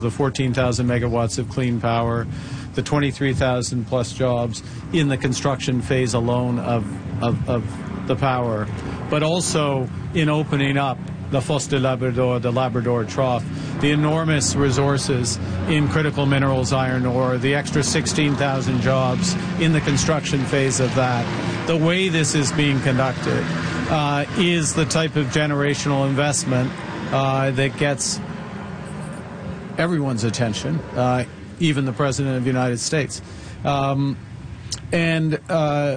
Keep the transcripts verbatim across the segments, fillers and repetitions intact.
The fourteen thousand megawatts of clean power, the twenty-three thousand plus jobs in the construction phase alone of, of, of the power, but also in opening up the Fosse du Labrador, the Labrador Trough, the enormous resources in critical minerals, iron ore, the extra sixteen thousand jobs in the construction phase of that. The way this is being conducted uh, is the type of generational investment uh, that gets everyone's attention, uh, even the President of the United States. Um, and uh,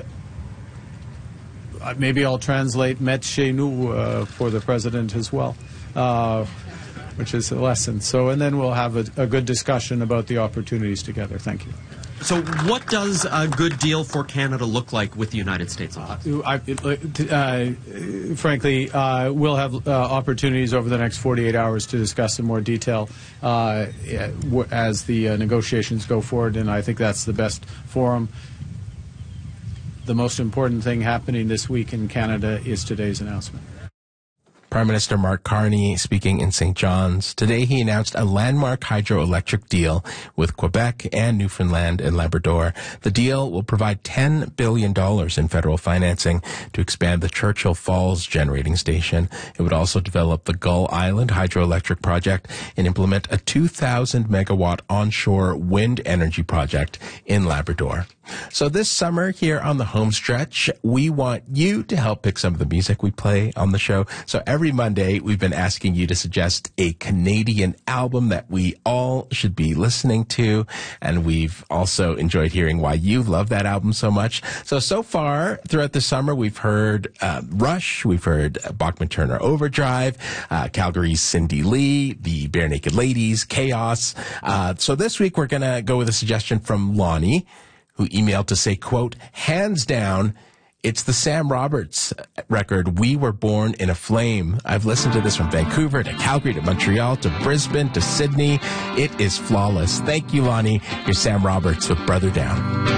maybe I'll translate "met chez nous" uh, for the President as well, uh, which is a lesson. So, and then we'll have a, a good discussion about the opportunities together. Thank you. So what does a good deal for Canada look like with the United States? Uh, I, uh, frankly, uh, we'll have uh, opportunities over the next forty-eight hours to discuss in more detail uh, as the uh, negotiations go forward, and I think that's the best forum. The most important thing happening this week in Canada is today's announcement. Prime Minister Mark Carney speaking in Saint John's. Today he announced a landmark hydroelectric deal with Quebec and Newfoundland and Labrador. The deal will provide ten billion dollars in federal financing to expand the Churchill Falls generating station. It would also develop the Gull Island hydroelectric project and implement a two thousand megawatt onshore wind energy project in Labrador. So this summer here on the home stretch, we want you to help pick some of the music we play on the show. So every Monday, we've been asking you to suggest a Canadian album that we all should be listening to. And we've also enjoyed hearing why you love that album so much. So, so far throughout the summer, we've heard uh, Rush, we've heard Bachman Turner Overdrive, uh, Calgary's Cindy Lee, the Bare Naked Ladies, Chaos. Uh, so this week, we're going to go with a suggestion from Lonnie, who emailed to say, quote, hands down, it's the Sam Roberts record, We Were Born in a Flame. I've listened to this from Vancouver to Calgary to Montreal to Brisbane to Sydney. It is flawless. Thank you, Lonnie. Here's Sam Roberts with Brother Down.